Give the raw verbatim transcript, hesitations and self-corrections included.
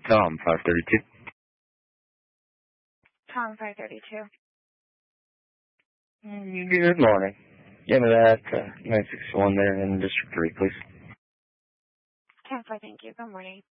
Tom, five thirty-two. Tom, five thirty-two. Good morning. Give me that uh, nine six one there in District three, please. ten four, thank you. Good morning.